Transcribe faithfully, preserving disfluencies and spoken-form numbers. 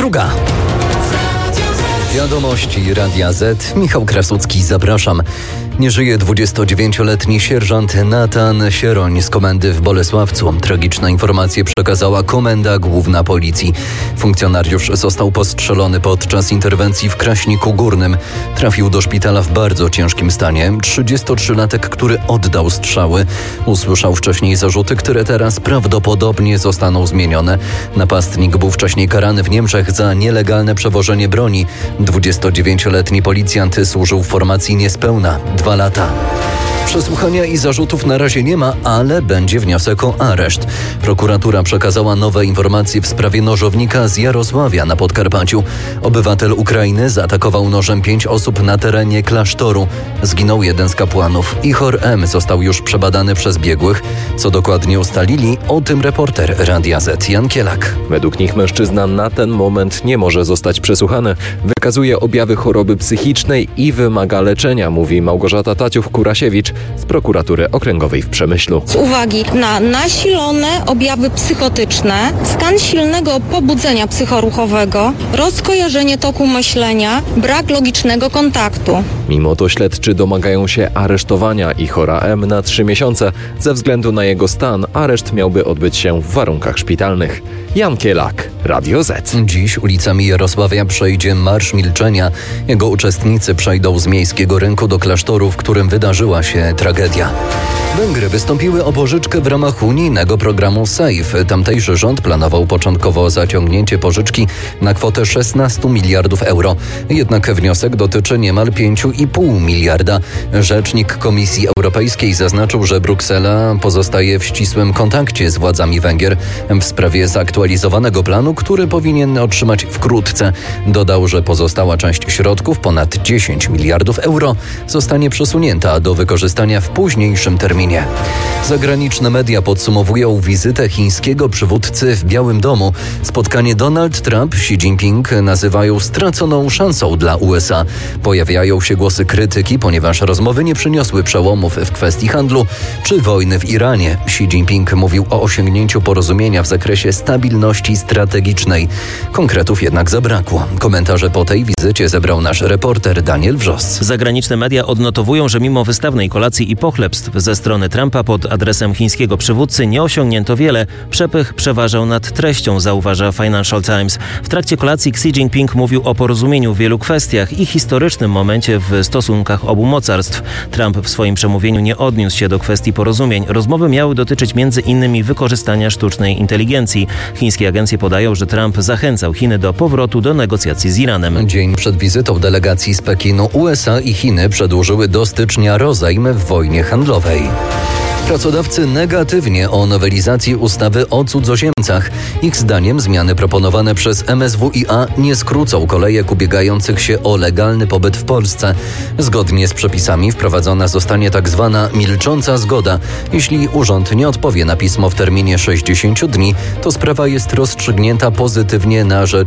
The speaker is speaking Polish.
druga. Wiadomości Radia Z. Michał Krasucki, zapraszam. Nie żyje dwudziestodziewięcioletni sierżant Natan Sieroń z komendy w Bolesławcu. Tragiczne informacje przekazała Komenda Główna Policji. Funkcjonariusz został postrzelony podczas interwencji w Kraśniku Górnym. Trafił do szpitala w bardzo ciężkim stanie. trzydziestotrzylatek, który oddał strzały, usłyszał wcześniej zarzuty, które teraz prawdopodobnie zostaną zmienione. Napastnik był wcześniej karany w Niemczech za nielegalne przewożenie broni. dwudziestodziewięcioletni policjant służył w formacji niespełna dwa lata. Przesłuchania i zarzutów na razie nie ma, ale będzie wniosek o areszt. Prokuratura przekazała nowe informacje w sprawie nożownika z Jarosławia na Podkarpaciu. Obywatel Ukrainy zaatakował nożem pięć osób na terenie klasztoru. Zginął jeden z kapłanów. Ichor M. został już przebadany przez biegłych. Co dokładnie ustalili, o tym reporter Radia Z Jan Kielak. Według nich mężczyzna na ten moment nie może zostać przesłuchany. Wykazuje objawy choroby psychicznej i wymaga leczenia, mówi Małgorzata Taciów-Kurasiewicz z prokuratury okręgowej w Przemyślu. Z uwagi na nasilone objawy psychotyczne, stan silnego pobudzenia psychoruchowego, rozkojarzenie toku myślenia, brak logicznego kontaktu. Mimo to śledczy domagają się aresztowania Ichora M. na trzy miesiące. Ze względu na jego stan areszt miałby odbyć się w warunkach szpitalnych. Jan Kielak, Radio Z. Dziś ulicami Jarosławia przejdzie Marsz Milczenia. Jego uczestnicy przejdą z miejskiego rynku do klasztoru, w którym wydarzyła się tragedia. Węgry wystąpiły o pożyczkę w ramach unijnego programu SAFE. Tamtejszy rząd planował początkowo zaciągnięcie pożyczki na kwotę szesnaście miliardów euro. Jednak wniosek dotyczy niemal pięć i pół miliarda. Rzecznik Komisji Europejskiej zaznaczył, że Bruksela pozostaje w ścisłym kontakcie z władzami Węgier w sprawie zaktualizowanego planu, który powinien otrzymać wkrótce. Dodał, że pozostała część środków, ponad dziesięć miliardów euro, zostanie przesunięta do wykorzystania w późniejszym terminie. Zagraniczne media podsumowują wizytę chińskiego przywódcy w Białym Domu. Spotkanie Donald Trump, Xi Jinping nazywają straconą szansą dla U S A. Pojawiają się głosy krytyki, ponieważ rozmowy nie przyniosły przełomów w kwestii handlu czy wojny w Iranie. Xi Jinping mówił o osiągnięciu porozumienia w zakresie stabilności strategicznej. Konkretów jednak zabrakło. Komentarze po tej wizycie zebrał nasz reporter Daniel Wrzos. Zagraniczne media odnotowują, że mimo wystawnej kolacji i pochlebstw ze strony Trumpa pod adresem chińskiego przywódcy nie osiągnięto wiele. Przepych przeważał nad treścią, zauważa Financial Times. W trakcie kolacji Xi Jinping mówił o porozumieniu w wielu kwestiach i historycznym momencie w stosunkach obu mocarstw. Trump w swoim przemówieniu nie odniósł się do kwestii porozumień. Rozmowy miały dotyczyć między innymi wykorzystania sztucznej inteligencji. Chińskie agencje podają, że Trump zachęcał Chiny do powrotu do negocjacji z Iranem. Dzień przed wizytą delegacji z Pekinu U S A i Chiny przedłużyły do stycznia rozejm w wojnie handlowej. Pracodawcy negatywnie o nowelizacji ustawy o cudzoziemcach. Ich zdaniem zmiany proponowane przez M S W i A nie skrócą kolejek ubiegających się o legalny pobyt w Polsce. Zgodnie z przepisami wprowadzona zostanie tak zwana milcząca zgoda. Jeśli urząd nie odpowie na pismo w terminie sześćdziesięciu dni, to sprawa jest rozstrzygnięta pozytywnie na rzecz